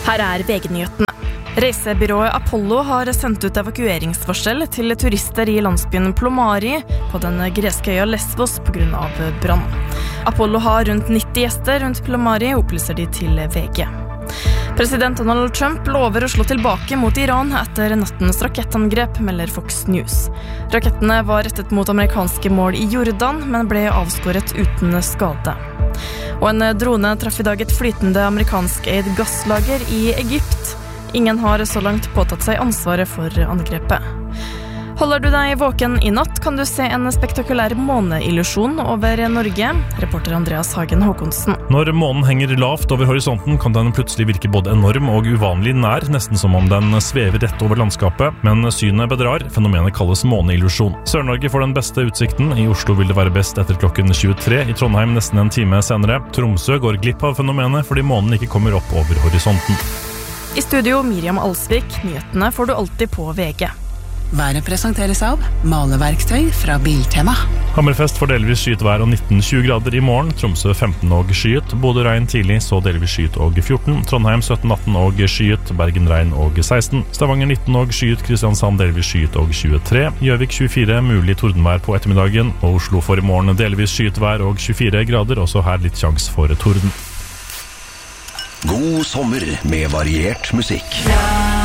Her VG-nyhetene. Reisebyrået Apollo har sendt ut evakueringsvarsel til turister i landsbyen Plomari på den greske øya Lesvos på grunn av brann. Apollo har rundt 90 gjester rundt Plomari, opplyser de til VG. President Donald Trump lover å slå tilbake mot Iran etter nattens rakettangrep, melder Fox News. Rakettene var rettet mot amerikanske mål i Jordan, men ble avskåret uten skade. Og en drone traff i dag et flytende amerikansk-eid gasslager i Egypt. Ingen har så langt påtatt seg ansvaret for angrepet. Holder du deg våken i natt, kan du se en spektakulær måneillusjon over Norge. Reporter Andreas Hagen Håkonsen. Når månen henger lavt over horisonten, kan den plutselig virke både enorm og uvanlig nær, nesten som om den svever rett over landskapet. Men synet bedrar. Fenomenet kalles måneillusjon. Sør-Norge får den beste utsikten. I Oslo vil det være best etter klokken 23. I Trondheim nesten en time senere. Tromsø går glipp av fenomenet fordi månen ikke kommer opp over horisonten. I studio Miriam Alsvik. Nyhetene får du alltid på VG. Været presenteres av maleverktøy fra Biltema. Hammerfest får delvis skyet vær og 19-20 grader i morgen. Tromsø 15 og skyet. Bodø regn tidlig, så delvis skyet og 14. Trondheim 17-18 og skyet. Bergen regn og 16. Stavanger 19 og skyet. Kristiansand delvis skyet og 23. Gjøvik 24, mulig tordenvær på ettermiddagen. Og Oslo får i morgen delvis skyet vær og 24 grader. Også her litt sjans for torden. God sommer med variert musikk.